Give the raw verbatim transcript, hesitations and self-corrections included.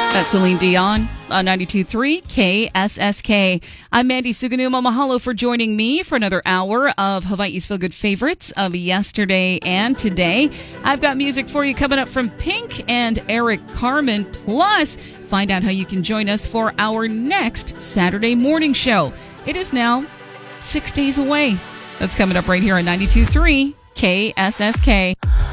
That's Celine Dion on ninety-two point three K S S K. I'm Mandy Suganuma. Mahalo for joining me for another hour of Hawaii's Feel Good favorites of yesterday and today. I've got music for you coming up from Pink and Eric Carmen. Plus, find out how you can join us for our next Saturday morning show. It is now six days away. That's coming up right here on ninety-two point three K S S K.